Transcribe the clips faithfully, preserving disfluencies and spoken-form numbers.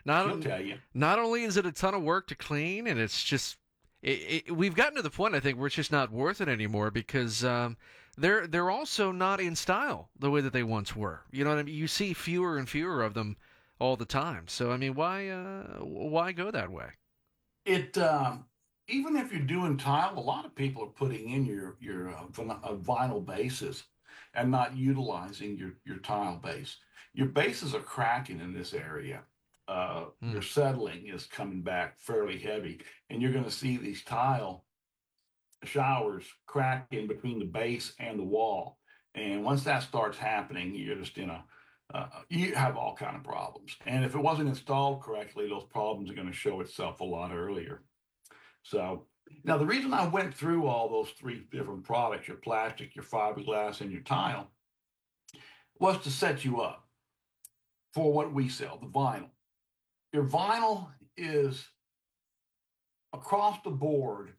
Not She'll tell you. not only is it a ton of work to clean, and it's just it, it, we've gotten to the point I think where it's just not worth it anymore because um, they're they're also not in style the way that they once were. You know what I mean? You see fewer and fewer of them all the time. So I mean, why uh, why go that way? It um, Even if you're doing tile, a lot of people are putting in your your uh, uh, vinyl bases and not utilizing your your tile base. Your bases are cracking in this area. Uh, Hmm. your settling is coming back fairly heavy, and you're going to see these tile showers cracking between the base and the wall. And once that starts happening, you're just in a uh, you have all kind of problems. And if it wasn't installed correctly, those problems are going to show itself a lot earlier. So now the reason I went through all those three different products, your plastic, your fiberglass, and your tile, was to set you up for what we sell, the vinyl. Your vinyl is across the board,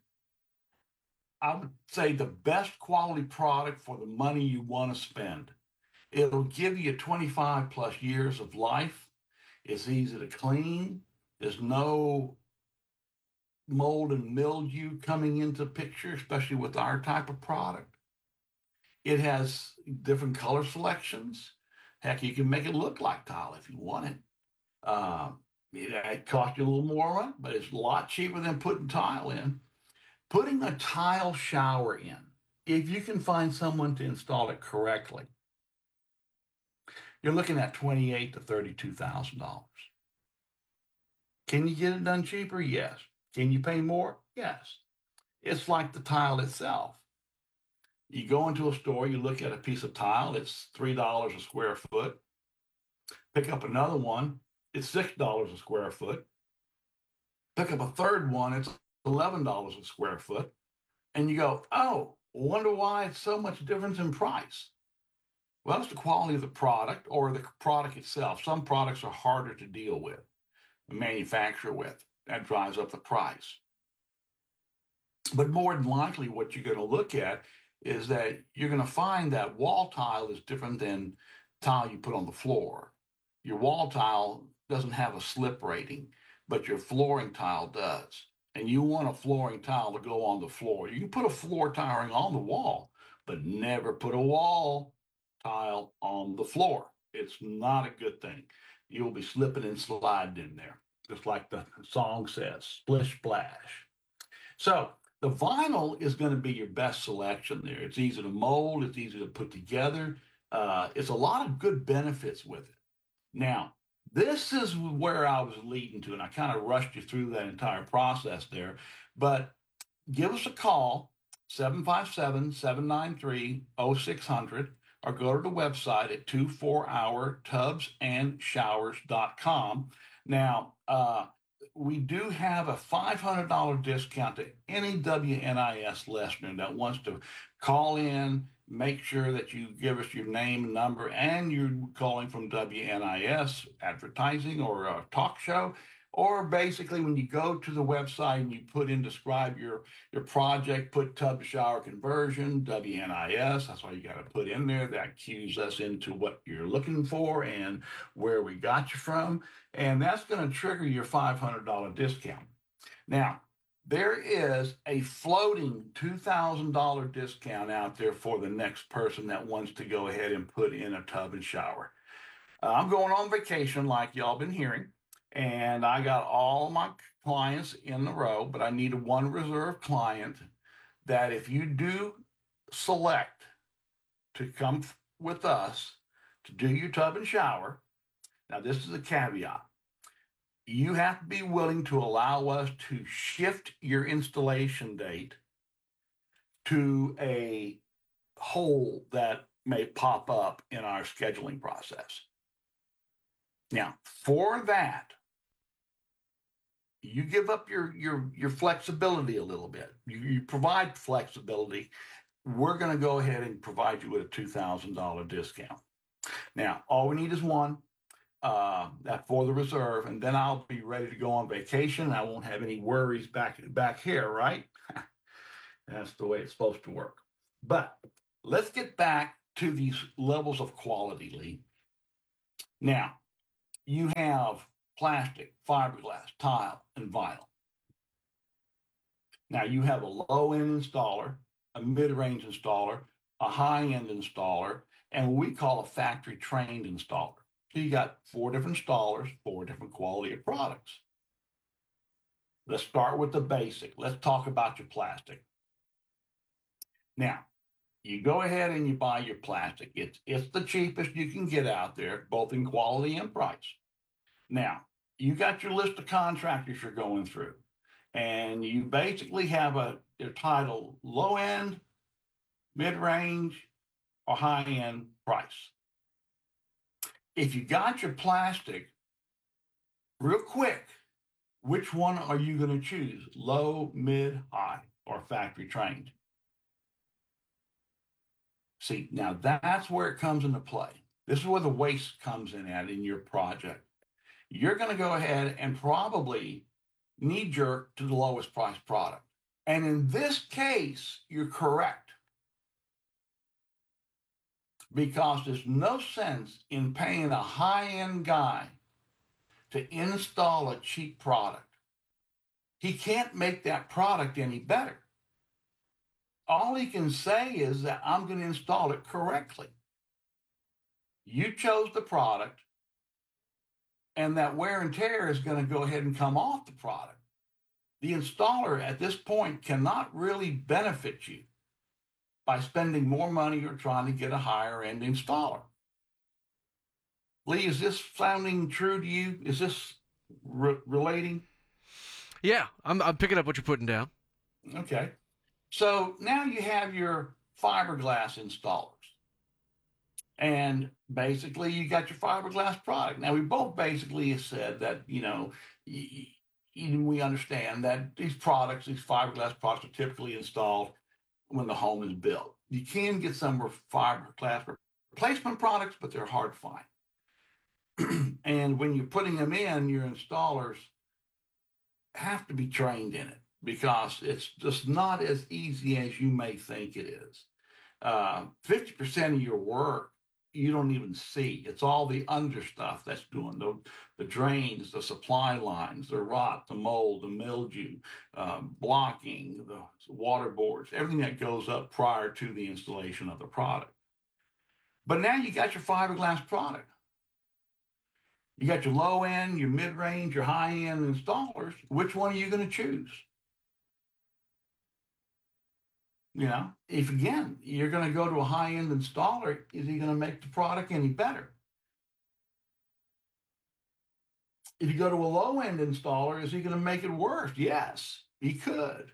I would say the best quality product for the money you want to spend. It'll give you twenty-five plus years of life. It's easy to clean. There's no mold and mildew coming into the picture, especially with our type of product. It has different color selections. Heck, you can make it look like tile if you want it. Um, it, it costs you a little more, but it's a lot cheaper than putting tile in. Putting a tile shower in, if you can find someone to install it correctly, you're looking at twenty-eight to thirty-two thousand dollars. Can you get it done cheaper? Yes. Can you pay more? Yes. It's like the tile itself. You go into a store, you look at a piece of tile, it's three dollars a square foot. Pick up another one, it's six dollars a square foot. Pick up a third one, it's eleven dollars a square foot. And you go, oh, wonder why it's so much difference in price. Well, it's the quality of the product or the product itself. Some products are harder to deal with, manufacture with. That drives up the price. But more than likely, what you're going to look at is that you're going to find that wall tile is different than tile you put on the floor. Your wall tile doesn't have a slip rating, but your flooring tile does. And you want a flooring tile to go on the floor. You can put a floor tiling on the wall, but never put a wall tile on the floor. It's not a good thing. You'll be slipping and sliding in there, just like the song says, splish splash. So the vinyl is going to be your best selection there. It's easy to mold, it's easy to put together. Uh, it's a lot of good benefits with it. Now, this is where I was leading to, and I kind of rushed you through that entire process there. But give us a call, seven five seven, seven nine three, oh six hundred, or go to the website at twenty four hour tubs and showers dot com. Now, uh, we do have a five hundred dollars discount to any W N I S listener that wants to call in, make sure that you give us your name and number, and you're calling from W N I S advertising or a talk show. Or basically, when you go to the website and you put in describe your your project, put tub to shower conversion, W N I S, that's all you got to put in there. That cues us into what you're looking for and where we got you from. And that's going to trigger your five hundred dollars discount. Now, there is a floating two thousand dollars discount out there for the next person that wants to go ahead and put in a tub and shower. Uh, I'm going on vacation, like y'all been hearing, and I got all my clients in the row, but I need a one reserve client that if you do select to come with us to do your tub and shower, now this is a caveat. You have to be willing to allow us to shift your installation date to a hole that may pop up in our scheduling process. Now, for that, you give up your your your flexibility a little bit. You, you provide flexibility. We're going to go ahead and provide you with a two thousand dollars discount. Now, all we need is one uh, that for the reserve, and then I'll be ready to go on vacation. I won't have any worries back back here, right? That's the way it's supposed to work. But let's get back to these levels of quality, Lee. Now, you have plastic, fiberglass, tile, and vinyl. Now you have a low-end installer, a mid-range installer, a high-end installer, and what we call a factory-trained installer. So you got four different installers, four different quality of products. Let's start with the basic. Let's talk about your plastic. Now, you go ahead and you buy your plastic. It's, it's the cheapest you can get out there, both in quality and price. Now, you got your list of contractors you're going through, and you basically have a their title low end, mid range, or high end price. If you got your plastic, real quick, which one are you going to choose? Low, mid, high, or factory trained? See, now that's where it comes into play. This is where the waste comes in at in your project. You're going to go ahead and probably knee jerk to the lowest price product. And in this case, you're correct. Because there's no sense in paying a high-end guy to install a cheap product. He can't make that product any better. All he can say is that I'm going to install it correctly. You chose the product, and that wear and tear is going to go ahead and come off the product. The installer at this point cannot really benefit you by spending more money or trying to get a higher end installer. Lee, is this sounding true to you? Is this re- relating? Yeah, I'm, I'm picking up what you're putting down. Okay. So now you have your fiberglass installers. And basically, you got your fiberglass product. Now, we both basically have said that, you know, even we understand that these products, these fiberglass products, are typically installed when the home is built. You can get some fiberglass replacement products, but they're hard to find. And when you're putting them in, your installers have to be trained in it because it's just not as easy as you may think it is. Uh, fifty percent of your work you don't even see. It's all the under stuff that's doing the, the drains, the supply lines, the rot, the mold, the mildew, um, blocking, the water boards, everything that goes up prior to the installation of the product. But now you got your fiberglass product. You got your low end, your mid range, your high end installers. Which one are you going to choose? You know, if again, you're going to go to a high end installer, is he going to make the product any better? If you go to a low end installer, is he going to make it worse? Yes, he could.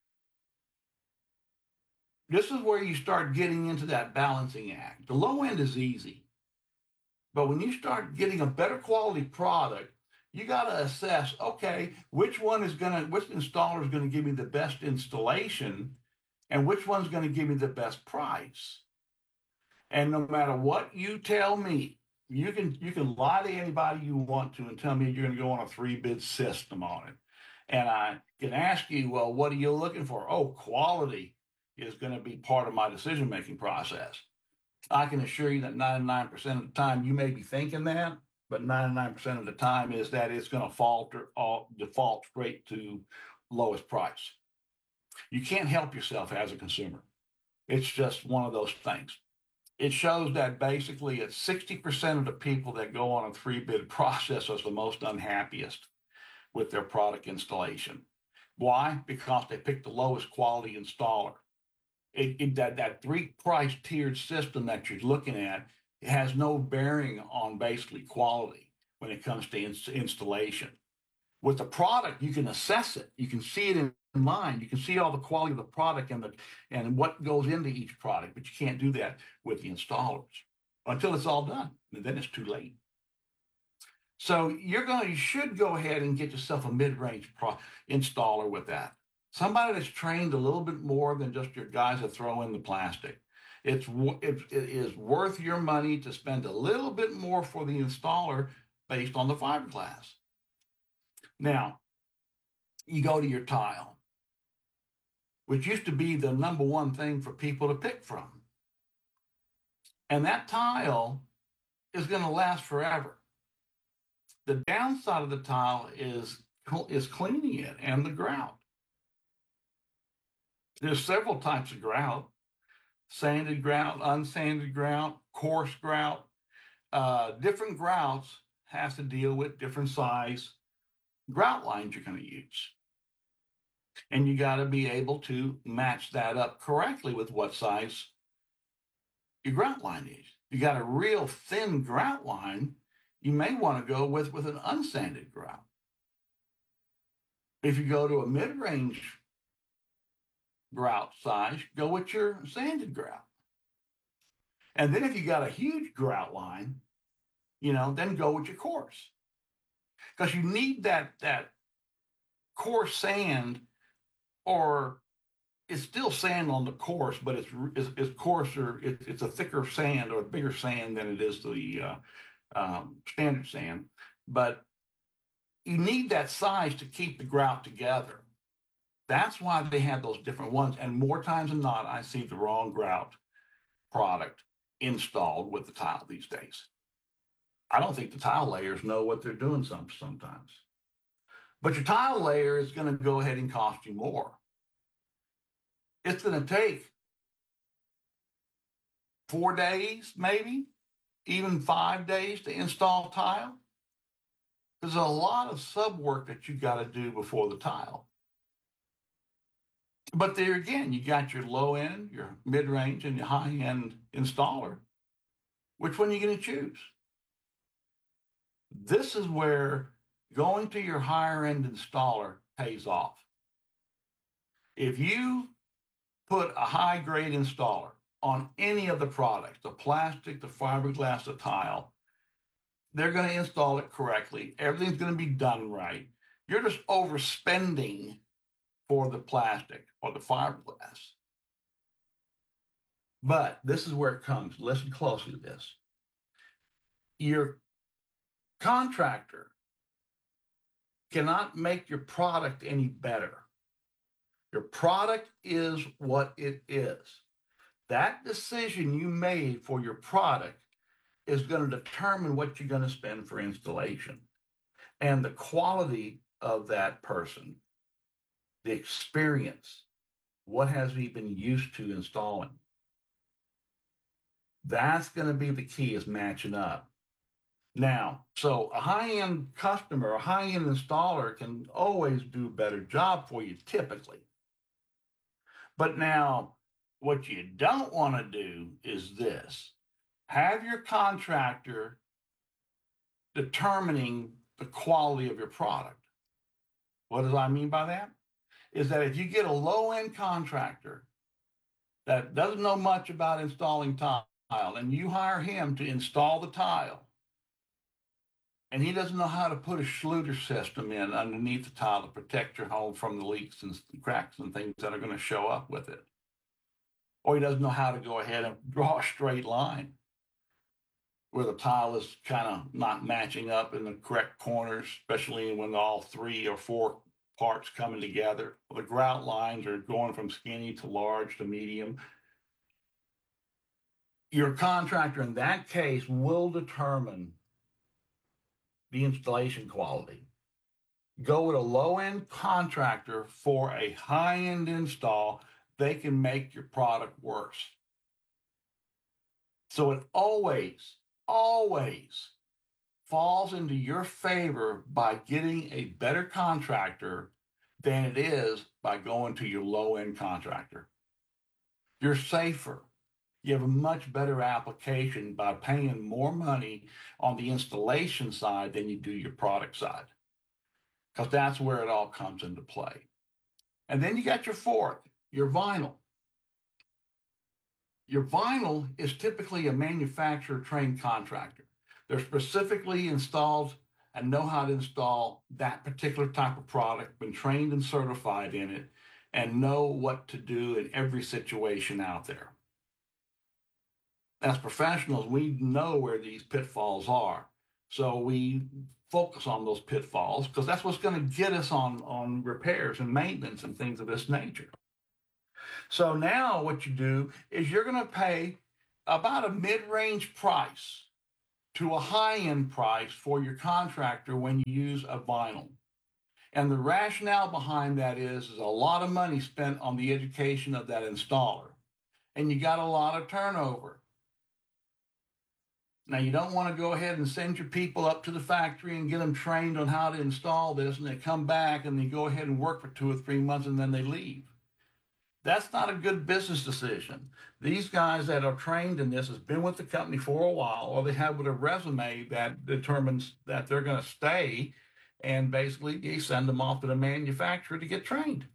This is where you start getting into that balancing act. The low end is easy. But when you start getting a better quality product, you got to assess, okay, which one is going to, which installer is going to give me the best installation and which one's going to give me the best price. And no matter what you tell me, you can you can lie to anybody you want to and tell me you're going to go on a three-bid system on it. And I can ask you, well, what are you looking for? Oh, quality is going to be part of my decision-making process. I can assure you that ninety-nine percent of the time you may be thinking that, but ninety-nine percent of the time is that it's going to falter or default straight to lowest price. You can't help yourself as a consumer. It's just one of those things. It shows that basically it's sixty percent of the people that go on a three-bid process are the most unhappiest with their product installation. Why? Because they picked the lowest quality installer. It, it, that, that three price tiered system that you're looking at has no bearing on basically quality when it comes to ins- installation. With the product, you can assess it. You can see it in mind. You can see all the quality of the product and the and what goes into each product, but you can't do that with the installers until it's all done. And then it's too late. So you're going, you should go ahead and get yourself a mid-range pro- installer with that. Somebody that's trained a little bit more than just your guys that throw in the plastic. It's it, it is worth your money to spend a little bit more for the installer based on the fiberglass. Now, you go to your tile, which used to be the number one thing for people to pick from. And that tile is going to last forever. The downside of the tile is is cleaning it and the grout. There's several types of grout: sanded grout, unsanded grout, coarse grout. Uh, different grouts have to deal with different size grout lines you're going to use. And you got to be able to match that up correctly with what size your grout line is. You got a real thin grout line, you may want to go with, with an unsanded grout. If you go to a mid-range grout size, go with your sanded grout. And then if you got a huge grout line, you know, then go with your coarse. Because you need that, that coarse sand, or it's still sand on the coarse, but it's it's, it's coarser. It, it's a thicker sand or a bigger sand than it is the uh, um, standard sand. But you need that size to keep the grout together. That's why they have those different ones. And more times than not, I see the wrong grout product installed with the tile these days. I don't think the tile layers know what they're doing some, sometimes. But your tile layer is going to go ahead and cost you more. It's going to take four days, maybe, even five days to install tile. There's a lot of sub work that you got to do before the tile. But there again, you got your low end, your mid range, and your high end installer. Which one are you going to choose? This is where going to your higher end installer pays off. If you put a high grade installer on any of the products, the plastic, the fiberglass, the tile, they're going to install it correctly. Everything's going to be done right. You're just overspending for the plastic or the fiberglass. But this is where it comes. Listen closely to this. Your contractor cannot make your product any better. Your product is what it is. That decision you made for your product is going to determine what you're going to spend for installation and the quality of that person, the experience, what has he been used to installing. That's going to be the key, is matching up. Now, so a high-end customer, a high-end installer can always do a better job for you typically. But now, what you don't want to do is this. Have your contractor determining the quality of your product. What do I mean by that? Is that if you get a low-end contractor that doesn't know much about installing tile, and you hire him to install the tile, and he doesn't know how to put a Schluter system in underneath the tile to protect your home from the leaks and cracks and things that are going to show up with it, or he doesn't know how to go ahead and draw a straight line where the tile is kind of not matching up in the correct corners, especially when all three or four parts coming together. The grout lines are going from skinny to large to medium. Your contractor in that case will determine the installation quality. Go with a low-end contractor for a high-end install. They can make your product worse. So it always, always falls into your favor by getting a better contractor than it is by going to your low-end contractor. You're safer. You have a much better application by paying more money on the installation side than you do your product side, because that's where it all comes into play. And then you got your fourth, your vinyl. Your vinyl is typically a manufacturer trained contractor. They're specifically installed and know how to install that particular type of product, been trained and certified in it, and know what to do in every situation out there. As professionals, we know where these pitfalls are. So we focus on those pitfalls because that's what's going to get us on, on repairs and maintenance and things of this nature. So now what you do is you're going to pay about a mid-range price to a high-end price for your contractor when you use a vinyl. And the rationale behind that is, is a lot of money spent on the education of that installer. And you got a lot of turnover. Now, you don't want to go ahead and send your people up to the factory and get them trained on how to install this, and they come back and they go ahead and work for two or three months and then they leave. That's not a good business decision. These guys that are trained in this has been with the company for a while, or they have with a resume that determines that they're going to stay, and basically you send them off to the manufacturer to get trained.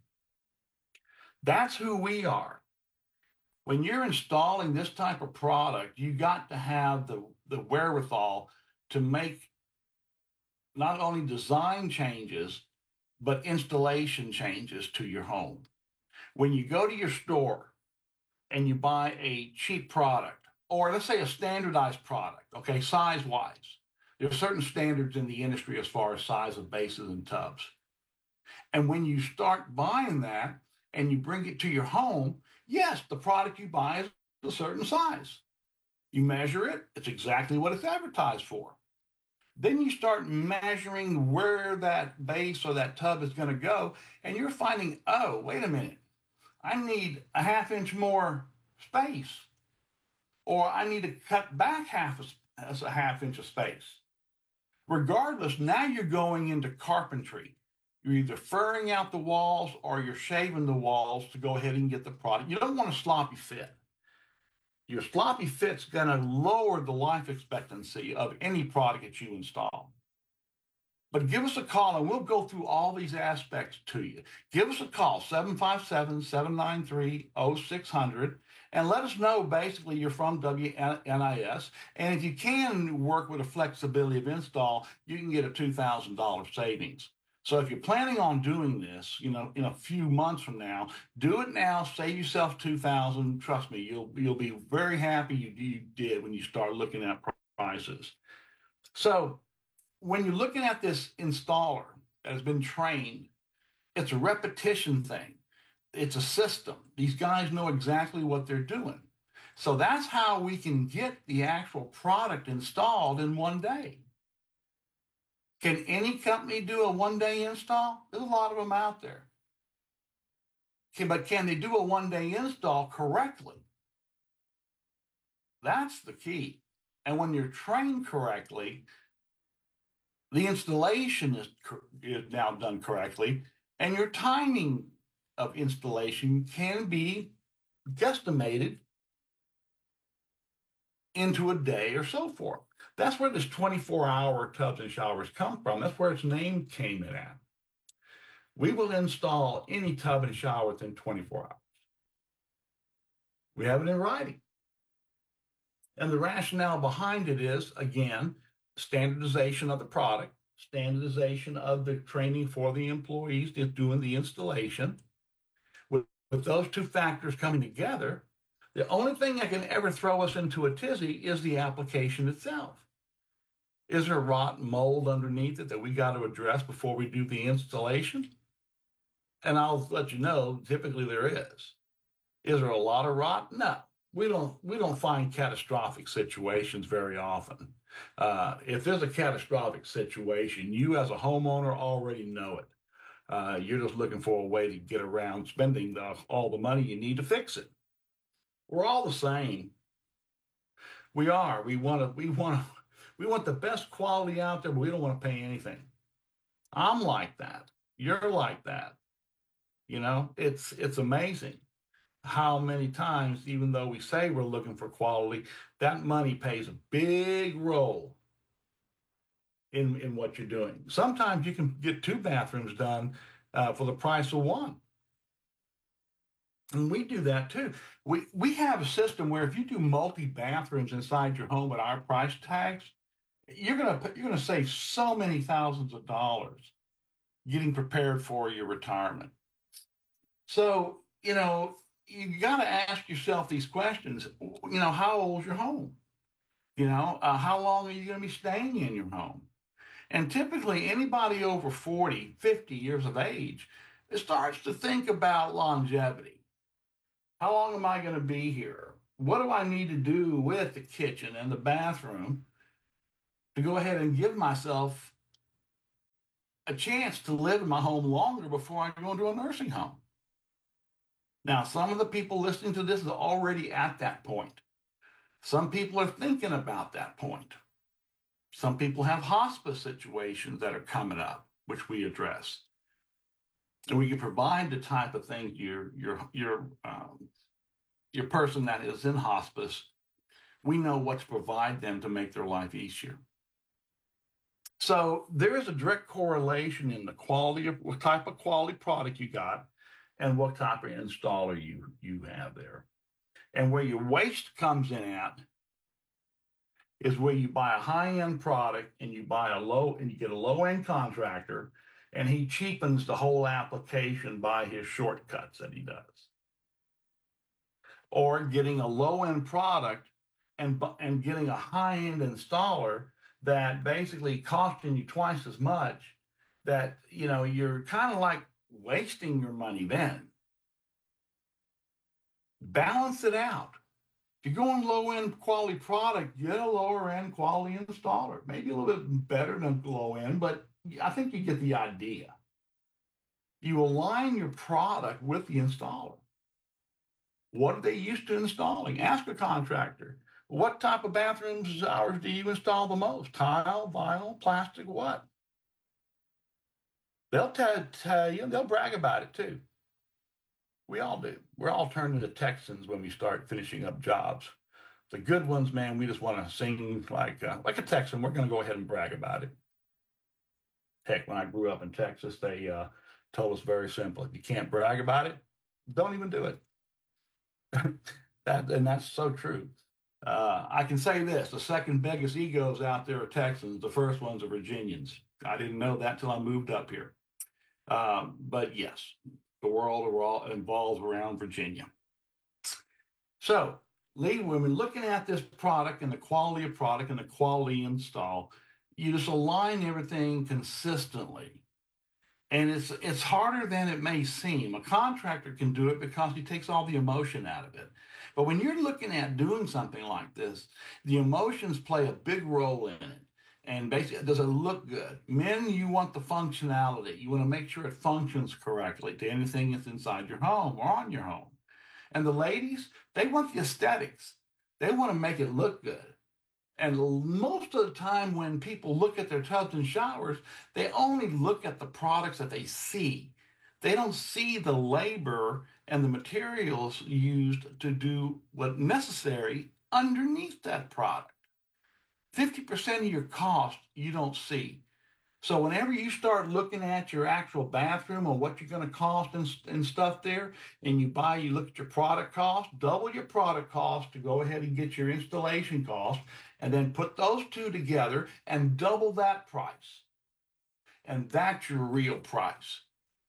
That's who we are. When you're installing this type of product, you got to have the, the wherewithal to make not only design changes, but installation changes to your home. When you go to your store and you buy a cheap product, or let's say a standardized product, okay, size wise, there are certain standards in the industry as far as size of bases and tubs. And when you start buying that and you bring it to your home, yes, the product you buy is a certain size. You measure it, it's exactly what it's advertised for. Then you start measuring where that base or that tub is going to go, and you're finding, oh, wait a minute, I need a half inch more space, or I need to cut back half a, a half inch of space. Regardless, now you're going into carpentry. You're either furring out the walls or you're shaving the walls to go ahead and get the product. You don't want a sloppy fit. Your sloppy fit's going to lower the life expectancy of any product that you install. But give us a call and we'll go through all these aspects to you. Give us a call, seven five seven, seven nine three, oh six hundred, and let us know basically you're from W N I S. And if you can work with a flexibility of install, you can get a two thousand dollars savings. So if you're planning on doing this, you know, in a few months from now, do it now, save yourself two thousand dollars. Trust me, you'll, you'll be very happy you, you did when you start looking at prices. So when you're looking at this installer that has been trained, it's a repetition thing. It's a system. These guys know exactly what they're doing. So that's how we can get the actual product installed in one day. Can any company do a one-day install? There's a lot of them out there. Can, but can they do a one-day install correctly? That's the key. And when you're trained correctly, the installation is, is now done correctly, and your timing of installation can be guesstimated into a day or so forth. That's where this twenty-four hour tubs and showers come from. That's where its name came in at. We will install any tub and shower within twenty-four hours. We have it in writing. And the rationale behind it is, again, standardization of the product, standardization of the training for the employees doing the installation. With, with those two factors coming together, the only thing that can ever throw us into a tizzy is the application itself. Is there rot and mold underneath it that we got to address before we do the installation? And I'll let you know, typically there is. Is there a lot of rot? No. We don't, we don't find catastrophic situations very often. Uh, if there's a catastrophic situation, you as a homeowner already know it. Uh, you're just looking for a way to get around spending the, all the money you need to fix it. We're all the same. We are. We want to. We want to. We want the best quality out there, but we don't want to pay anything. I'm like that. You're like that. You know, it's it's amazing how many times, even though we say we're looking for quality, that money plays a big role in, in what you're doing. Sometimes you can get two bathrooms done uh, for the price of one. And we do that too. We we have a system where if you do multi bathrooms inside your home at our price tags, you're gonna you're gonna save so many thousands of dollars getting prepared for your retirement. So you know you got to ask yourself these questions. You know, how old is your home? You know, uh, how long are you going to be staying in your home? And typically, anybody over forty, fifty years of age, it starts to think about longevity. How long am I going to be here? What do I need to do with the kitchen and the bathroom to go ahead and give myself a chance to live in my home longer before I go into a nursing home. Now, some of the people listening to this are already at that point. Some people are thinking about that point. Some people have hospice situations that are coming up, which we address. And we can provide the type of thing your your your um, your person that is in hospice. We know what to provide them to make their life easier. So there is a direct correlation in the quality of what type of quality product you got and what type of installer you you have there. And where your waste comes in at is where you buy a high-end product and you buy a low and you get a low-end contractor and he cheapens the whole application by his shortcuts that he does. Or getting a low-end product and and getting a high-end installer that basically costing you twice as much, that you know you're kind of like wasting your money then. Balance it out. If you're going low end quality product, get a lower end quality installer. Maybe a little bit better than low end, but I think you get the idea. You align your product with the installer. What are they used to installing? Ask a contractor. What type of bathrooms and showers do you install the most? Tile, vinyl, plastic, what? They'll tell, tell you, they'll brag about it too. We all do. We're all turned into Texans when we start finishing up jobs. The good ones, man, we just want to sing like uh, like a Texan. We're going to go ahead and brag about it. Heck, when I grew up in Texas, they uh, told us very simply, if you can't brag about it, don't even do it. that and that's so true. Uh, I can say this: the second biggest egos out there are Texans. The first ones are Virginians. I didn't know that till I moved up here. Um, but yes, the world revolves around Virginia. So, Lee, when we're looking at this product and the quality of product and the quality install, you just align everything consistently. And it's it's harder than it may seem. A contractor can do it because he takes all the emotion out of it. But when you're looking at doing something like this, the emotions play a big role in it. And basically, does it look good? Men, you want the functionality. You want to make sure it functions correctly to anything that's inside your home or on your home. And the ladies, they want the aesthetics. They want to make it look good. And most of the time when people look at their tubs and showers, they only look at the products that they see. They don't see the labor and the materials used to do what's necessary underneath that product. fifty percent of your cost you don't see. So whenever you start looking at your actual bathroom or what you're going to cost and, and stuff there, and you buy, you look at your product cost, double your product cost to go ahead and get your installation cost, and then put those two together and double that price. And that's your real price.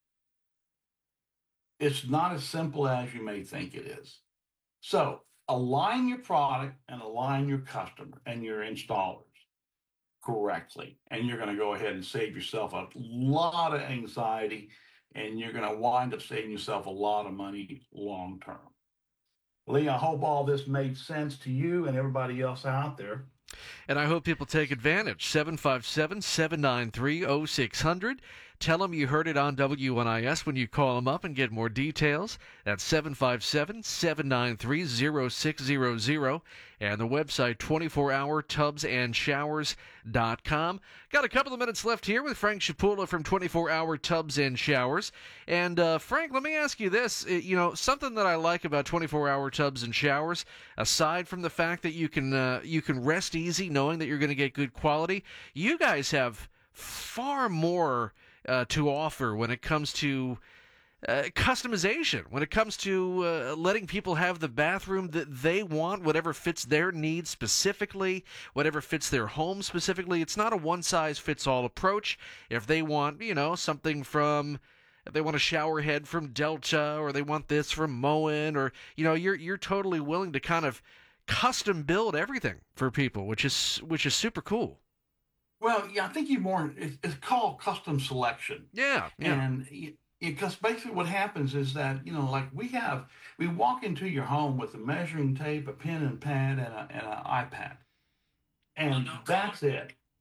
It's not as simple as you may think it is. So align your product and align your customer and your installers correctly, and you're going to go ahead and save yourself a lot of anxiety, and you're going to wind up saving yourself a lot of money long term. Lee, I hope all this made sense to you and everybody else out there. And I hope people take advantage. seven five seven, seven nine three, oh six hundred. Tell them you heard it on W N I S when you call them up and get more details. That's seven five seven, seven nine three, oh six hundred. And the website, twenty-four hour tubs and showers dot com. Got a couple of minutes left here with Frank Shapula from twenty-four hour Tubs and Showers. And uh, Frank, let me ask you this. You know, something that I like about twenty-four hour Tubs and Showers, aside from the fact that you can uh, you can rest easy knowing that you're going to get good quality, you guys have far more uh, to offer when it comes to Uh, customization, when it comes to uh, letting people have the bathroom that they want, whatever fits their needs specifically, whatever fits their home specifically. It's not a one-size-fits-all approach. If they want, you know, something from, if they want a shower head from Delta, or they want this from Moen, or, you know, you're you're totally willing to kind of custom build everything for people, which is which is super cool. Well, yeah, I think you more, it's, it's called custom selection. Yeah, yeah. And because basically what happens is that, you know, like we have, we walk into your home with a measuring tape, a pen and pad, and, a, and an iPad. And that's it.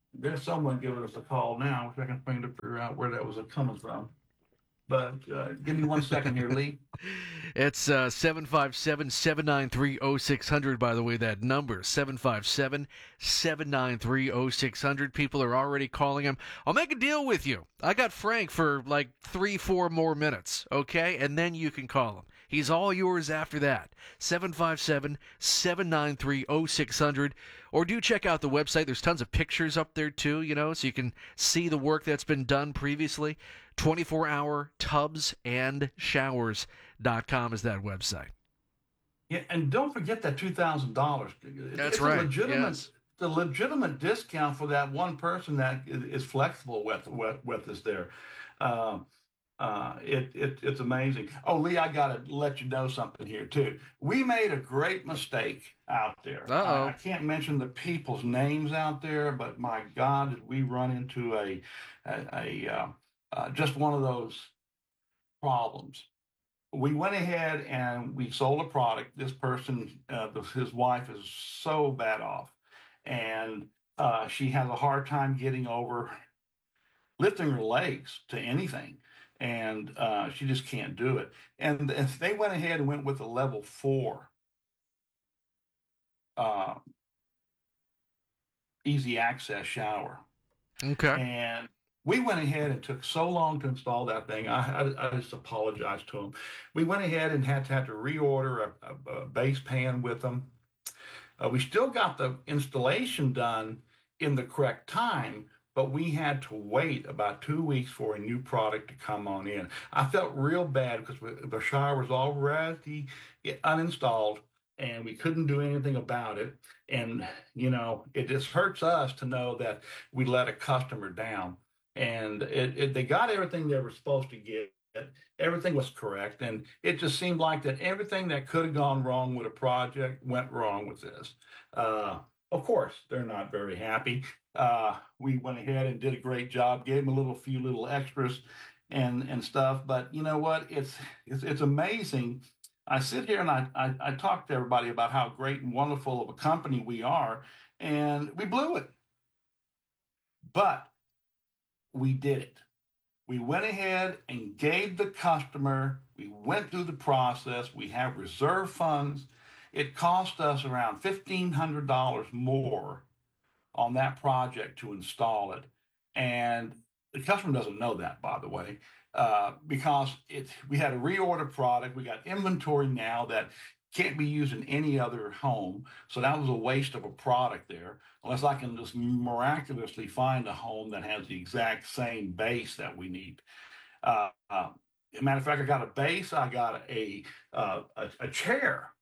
There's someone giving us a call now, which I can trying to figure out where that was coming from. But uh, give me one second here, Lee. It's uh, seven five seven, seven nine three, oh six hundred, by the way, that number, seven five seven, seven nine three, oh six hundred. People are already calling him. I'll make a deal with you. I got Frank for like three, four more minutes, okay? And then you can call him. He's all yours after that. seven five seven, seven nine three, oh six hundred. Or do check out the website. There's tons of pictures up there, too, you know, so you can see the work that's been done previously. twenty-four hour tubs and showers dot com is that website. Yeah, and don't forget that two thousand dollars. That's it's right. A legitimate, yes. The legitimate discount for that one person that is flexible with with, with us there. Um, uh, it, it it's amazing. Oh, Lee, I got to let you know something here too. We made a great mistake out there. Uh-oh. I, I can't mention the people's names out there, but my God, did we run into a a, a uh, uh, just one of those problems. We went ahead and we sold a product. This person, uh, his wife is so bad off, and uh, she has a hard time getting over lifting her legs to anything, and uh, she just can't do it. And if they went ahead and went with a level four uh, easy access shower. Okay. And we went ahead and took so long to install that thing. I, I, I just apologized to them. We went ahead and had to have to reorder a, a, a base pan with them. Uh, we still got the installation done in the correct time, but we had to wait about two weeks for a new product to come on in. I felt real bad because we, the shower was already uninstalled and we couldn't do anything about it. And, you know, it just hurts us to know that we let a customer down. And it, it, they got everything they were supposed to get. Everything was correct. And it just seemed like that everything that could have gone wrong with a project went wrong with this. Uh, of course, they're not very happy. Uh, we went ahead and did a great job, gave them a little few little extras and and stuff. But you know what? It's it's, it's amazing. I sit here and I, I I talk to everybody about how great and wonderful of a company we are, and we blew it. But we did it. We went ahead and gave the customer, we went through the process, we have reserve funds. It cost us around fifteen hundred dollars more on that project to install it. And the customer doesn't know that, by the way, uh, because it, we had a reorder product. We got inventory now that can't be used in any other home. So that was a waste of a product there, unless I can just miraculously find a home that has the exact same base that we need. Uh, uh, as a matter of fact, I got a base, I got a, uh, a, a chair,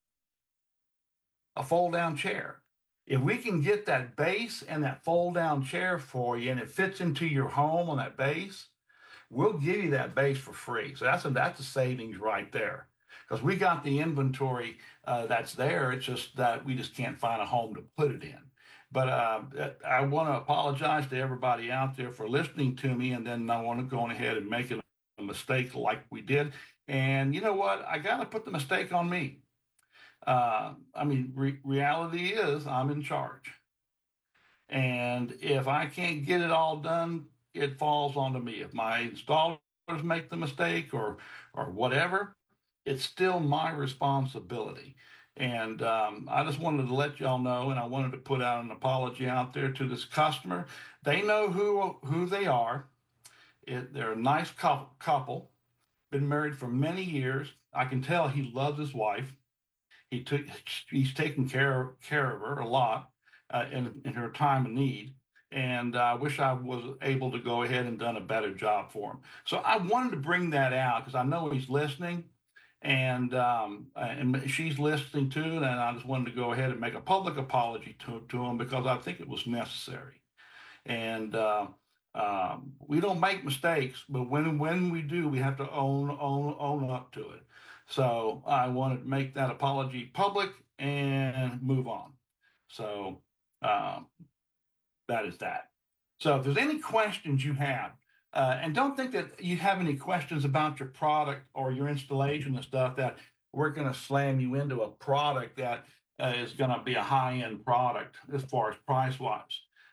a fold down chair. If we can get that base and that fold down chair for you and it fits into your home on that base, we'll give you that base for free. So that's a, that's a savings right there. Because we got the inventory uh, that's there. It's just that we just can't find a home to put it in. But uh, I want to apologize to everybody out there for listening to me, and then I want to go on ahead and make a mistake like we did. And you know what? I got to put the mistake on me. Uh, I mean, re- reality is I'm in charge. And if I can't get it all done, it falls onto me. If my installers make the mistake or or whatever, it's still my responsibility. And um, I just wanted to let y'all know, and I wanted to put out an apology out there to this customer. They know who who they are. It, they're a nice couple, couple, been married for many years. I can tell he loves his wife. He took he's taken care care of her a lot uh, in in her time of need. And I wish I was able to go ahead and done a better job for him. So I wanted to bring that out because I know he's listening. And um, and she's listening too, and I just wanted to go ahead and make a public apology to to him because I think it was necessary. And uh, um, we don't make mistakes, but when when we do, we have to own own own up to it. So I wanted to make that apology public and move on. So um, that is that. So if there's any questions you have, uh, and don't think that you have any questions about your product or your installation and stuff that we're going to slam you into a product that uh, is going to be a high-end product as far as price-wise.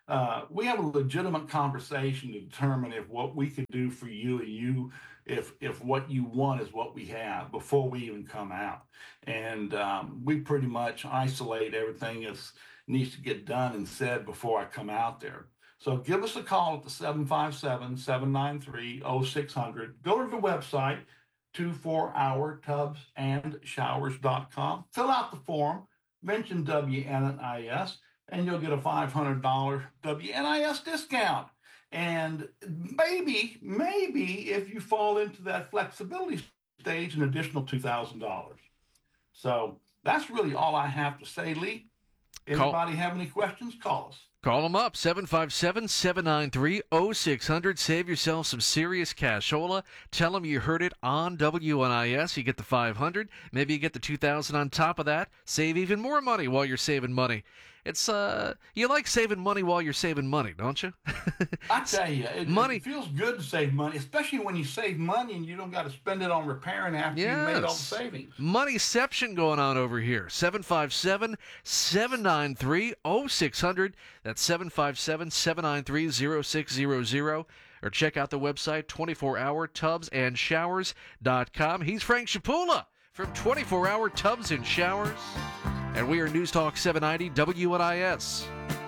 uh, we have a legitimate conversation to determine if what we could do for you and you, if if what you want is what we have before we even come out. And um, we pretty much isolate everything that needs to get done and said before I come out there. So give us a call at the seven five seven, seven nine three, oh six hundred. Go to the website, twenty-four hour tubs and showers dot com. Fill out the form, mention W N I S, and you'll get a five hundred dollars W N I S discount. And maybe, maybe if you fall into that flexibility stage, an additional two thousand dollars. So that's really all I have to say, Lee. Anybody call, have any questions? Call us. Call them up, seven five seven, seven nine three, oh six hundred. Save yourself some serious cashola. Tell them you heard it on W N I S. You get the five hundred. Maybe you get the two thousand on top of that. Save even more money while you're saving money. It's uh, you like saving money while you're saving money, don't you? I tell you, it, money. It feels good to save money, especially when you save money and you don't got to spend it on repairing after yes. you've made all the savings. Moneyception going on over here. seven five seven, seven nine three, oh six hundred. That's seven five seven, seven nine three, oh six hundred. Or check out the website, twenty-four hour tubs and showers dot com. He's Frank Chapula from twenty-four hour Tubs and Showers. And we are News Talk seven ninety W N I S.